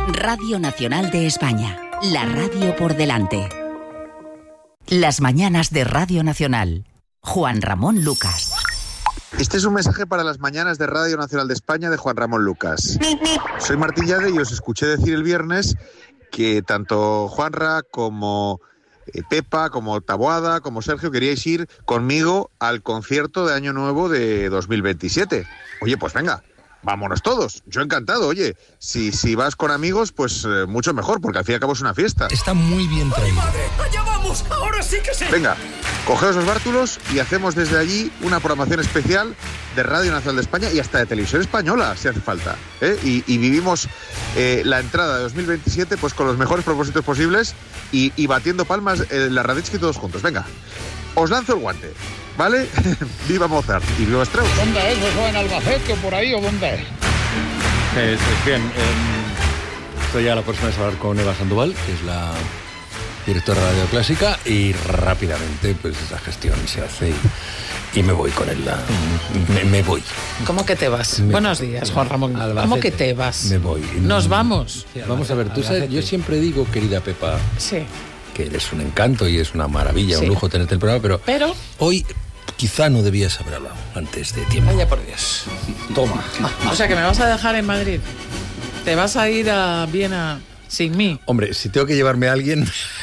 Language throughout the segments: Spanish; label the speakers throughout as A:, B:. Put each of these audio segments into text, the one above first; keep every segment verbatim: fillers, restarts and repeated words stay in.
A: Radio Nacional de España, la radio por delante. Las mañanas de Radio Nacional. Juan Ramón Lucas.
B: Este es un mensaje para las mañanas de Radio Nacional de España de Juan Ramón Lucas. Soy Martín Llade y os escuché decir el viernes que tanto Juanra como eh, Pepa, como Taboada, como Sergio queríais ir conmigo al concierto de Año Nuevo de dos mil veintisiete. Oye, pues venga, vámonos todos. Yo encantado, oye. Si, si vas con amigos, pues eh, mucho mejor, porque al fin y al cabo es una fiesta.
C: Está muy bien traído.
D: ¡Allá vamos! ¡Ahora sí que sí!
B: Venga, cogeos los bártulos y hacemos desde allí una programación especial de Radio Nacional de España y hasta de Televisión Española, si hace falta. ¿eh? Y, y vivimos eh, la entrada de dos mil veintisiete pues con los mejores propósitos posibles y, y batiendo palmas en la Raditsky todos juntos. Venga, os lanzo el guante, ¿vale? ¡Viva Mozart y viva Strauss!
E: ¿Dónde es? ¿Eso en Albacete o por ahí o dónde es?
F: Eh, bien, eh, estoy a la próxima vez a hablar con Eva Sandoval, que es la directora de Radio Clásica, y rápidamente pues esa gestión se hace y, y me voy con él. La, me, me voy.
G: ¿Cómo que te vas?
F: Me,
G: Buenos días, Juan Ramón.
F: Albacete.
G: ¿Cómo que te vas?
F: Me voy.
G: ¿Nos vamos?
F: Sí, vamos a ver, tú sabes, yo siempre digo, querida Pepa,
G: sí,
F: que eres un encanto y es una maravilla, sí, un lujo tenerte en el programa, pero,
G: pero
F: hoy quizá no debías haber hablado antes de tiempo.
G: Vaya por Dios.
F: Toma.
G: O sea, que me vas a dejar en Madrid. ¿Te vas a ir a Viena sin mí?
F: Hombre, si tengo que llevarme a alguien,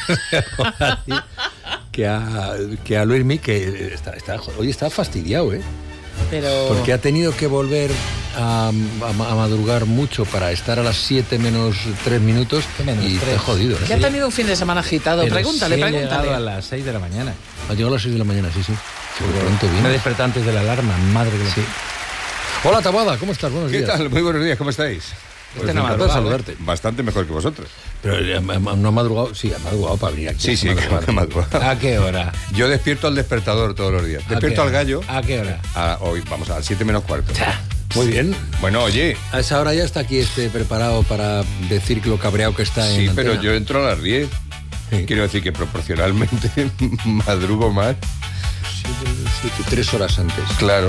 F: que a, que a Luismi, que está, está, hoy está fastidiado, ¿eh?
G: Pero...
F: porque ha tenido que volver a, a, a madrugar mucho para estar a las siete menos tres minutos menos y está jodido. ¿eh?
G: Que ha tenido un fin de semana agitado.
H: Pero
G: pregúntale,
H: sí
G: pregúntale.
H: Ha llegado a las seis de la mañana.
F: Ha llegado a las seis de la mañana, sí, sí.
H: Porque pronto viene. Me desperté antes de la alarma, madre que lo sí.
F: Hola, Taboada, ¿cómo estás? Buenos
I: ¿Qué
F: días.
I: ¿Qué tal? Muy buenos días, ¿cómo estáis?
F: Pues este no encantado de saludarte.
I: Bastante mejor que vosotros.
F: Pero eh, no ha madrugado, sí, ha madrugado para venir aquí.
I: Sí, sí, creo que ha madrugado.
H: ¿A qué hora?
I: Yo despierto al despertador todos los días. Despierto al gallo.
H: ¿A qué hora?
I: A, hoy, vamos, a las siete menos cuarto.
F: Muy bien.
I: Bueno, oye.
F: A esa hora ya está aquí este preparado para decir lo cabreado que está
I: sí,
F: en
I: Sí, pero
F: antena.
I: yo entro a las diez. Sí. Quiero decir que proporcionalmente madrugo más.
F: Sí, sí, tres horas antes.
I: Claro.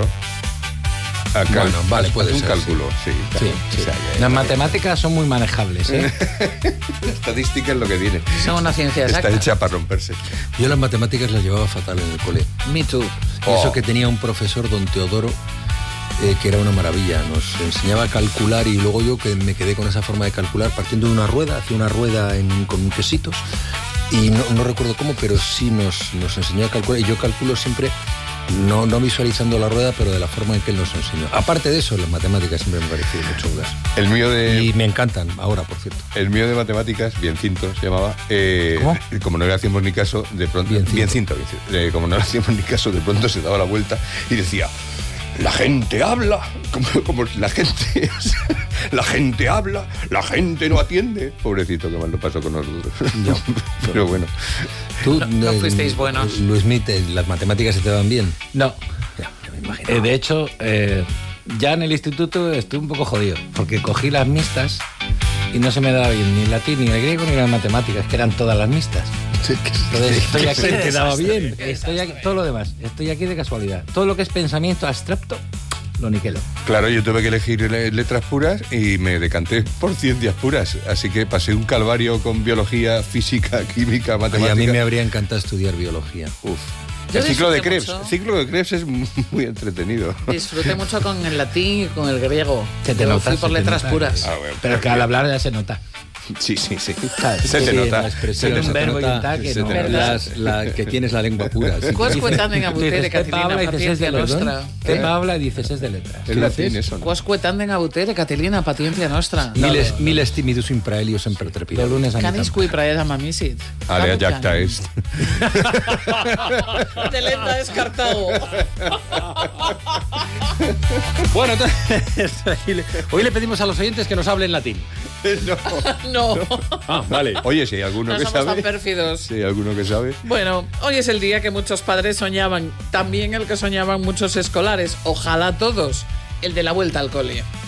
I: Acá,
F: bueno, vale, puede
I: un
F: ser,
I: cálculo, sí. sí,
F: sí,
I: sí.
F: sí.
I: O sea, ya,
H: Las matemáticas son muy manejables, ¿eh?
I: La estadística es lo que tiene.
G: Son una ciencia exacta.
I: Está hecha para romperse.
F: Yo las matemáticas las llevaba fatal en el cole.
G: Me too.
F: Y eso que tenía un profesor, don Teodoro, eh, que era una maravilla. Nos enseñaba a calcular y luego yo que me quedé con esa forma de calcular partiendo de una rueda, hacía una rueda en, con quesitos. Y no, no recuerdo cómo, pero sí nos, nos enseñó a calcular. Y yo calculo siempre... No, no visualizando la rueda, pero de la forma en que él nos enseñó. Aparte de eso, las matemáticas siempre me han parecido muy chulas.
I: El mío de...
F: Y me encantan, ahora, por cierto.
I: El mío de matemáticas, Biencinto se llamaba. Eh,
F: ¿Cómo?
I: Como no le hacíamos ni caso, de pronto...
F: Biencinto.
I: Biencinto, Biencinto. Eh, como no le hacíamos ni caso, de pronto se daba la vuelta y decía... La gente habla, como, como la gente la gente habla, la gente no atiende. Pobrecito, que mal lo pasó con nosotros. No, pero bueno.
F: ¿Tú
G: no, no fuisteis buenos?
F: Luis Mite, ¿las matemáticas se te van bien?
H: No.
F: Ya, ya me imagino.
H: Eh, de hecho, eh, ya en el instituto estuve un poco jodido, porque cogí las mixtas y no se me daba bien ni el latín, ni el griego, ni las matemáticas, que eran todas las mixtas. Entonces estoy aquí,
F: se te daba bien.
H: Estoy aquí, todo lo demás, estoy aquí de casualidad. Todo lo que es pensamiento abstracto, lo niquelo.
I: Claro, yo tuve que elegir letras puras y me decanté por ciencias puras. Así que pasé un calvario con biología, física, química, matemáticas.
F: Y a mí me habría encantado estudiar biología.
I: Uf.
G: Yo
I: el ciclo de Krebs.
G: mucho.
I: El ciclo de Krebs es muy entretenido.
G: Disfruté mucho con el latín y con el griego.
H: Se te
G: Yo
H: nota,
G: fui por
H: se te
G: letras
H: nota.
G: puras.
I: Ah, bueno,
H: Pero que al hablar ya se nota.
I: Sí, sí, sí.
H: ¿Sabes?
I: Se te
F: Sí,
I: nota.
F: la expresión,
I: Se te
H: un
I: nota.
H: verbo y un
F: nota,
H: tal que
I: se
H: no.
I: te nota.
F: Las- la, que tienes la lengua pura. sí.
G: Quos cuetanden a butere,
H: Dices, Pepa
G: Catilina,
H: habla y dices es de
G: paciencia
H: letras.
G: nostra.
H: Pepa habla y dices es de letras.
I: Es latín eso, ¿no?
G: Quos cuetanden a butere, Catilina, paciencia nostra.
F: Miles, miles timidus impraelius sempre
H: Los
F: trepidarum.
H: lunes a
G: Canis
H: mitad.
G: qui praeda mamisit.
I: Alea jacta est.
G: Delenda es Cartago.
F: Bueno, entonces, hoy le pedimos a los oyentes que nos hablen latín.
G: No,
F: Ah, vale.
I: Oye, si hay alguno
G: no
I: que
G: somos tan
I: sabe.
G: pérfidos.
I: Si hay alguno que sabe.
G: Bueno, hoy es el día que muchos padres soñaban, también el que soñaban muchos escolares, ojalá todos, el de la vuelta al cole.